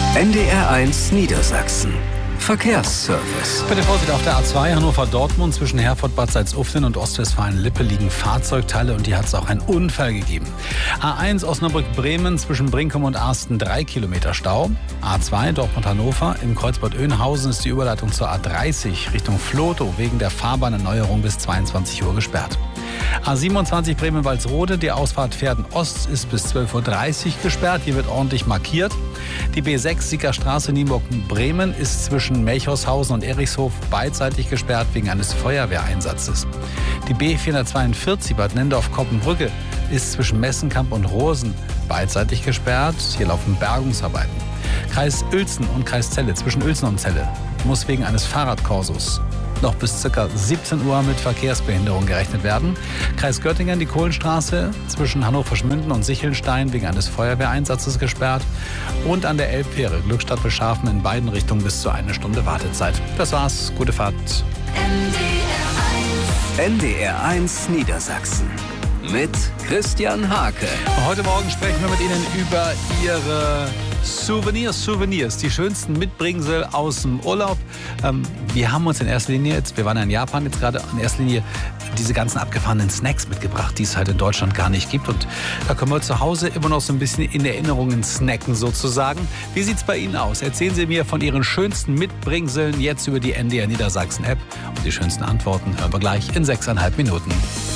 NDR1 Niedersachsen. Verkehrsservice. Bitte Vorsicht auf der A2 Hannover-Dortmund zwischen Herford-Bad Salzuflen und Ostwestfalen-Lippe liegen Fahrzeugteile und hier hat es auch einen Unfall gegeben. A1 Osnabrück-Bremen zwischen Brinkum und Arsten 3 Kilometer Stau. A2 Dortmund-Hannover im Kreuzbad Oeynhausen ist die Überleitung zur A30 Richtung Vlotho wegen der Fahrbahnerneuerung bis 22 Uhr gesperrt. A27 Bremen-Walsrode, die Ausfahrt Pferden-Ost ist bis 12.30 Uhr gesperrt. Hier wird ordentlich markiert. Die B6 Siegerstraße Nienburg-Bremen ist zwischen Melchorshausen und Erichshof beidseitig gesperrt wegen eines Feuerwehreinsatzes. Die B442 Bad Nendorf-Koppenbrücke ist zwischen Messenkamp und Rosen beidseitig gesperrt. Hier laufen Bergungsarbeiten. Kreis Uelzen und Kreis Celle zwischen Uelzen und Celle muss wegen eines Fahrradkorsos noch bis ca. 17 Uhr mit Verkehrsbehinderung gerechnet werden. Kreis Göttingen, die Kohlenstraße zwischen Hannover-Schmünden und Sichelnstein wegen eines Feuerwehreinsatzes gesperrt. Und an der Elbfähre Glückstadt-Bescharfen in beiden Richtungen bis zu 1 Stunde Wartezeit. Das war's. Gute Fahrt. NDR1 Niedersachsen. Mit Christian Hake. Heute Morgen sprechen wir mit Ihnen über Ihre Souvenirs, die schönsten Mitbringsel aus dem Urlaub. Wir haben uns in erster Linie, wir waren ja in Japan jetzt gerade, in erster Linie diese ganzen abgefahrenen Snacks mitgebracht, die es halt in Deutschland gar nicht gibt. Und da können wir zu Hause immer noch so ein bisschen in Erinnerungen snacken sozusagen. Wie sieht's bei Ihnen aus? Erzählen Sie mir von Ihren schönsten Mitbringseln jetzt über die NDR Niedersachsen App. Und die schönsten Antworten hören wir gleich in 6,5 Minuten.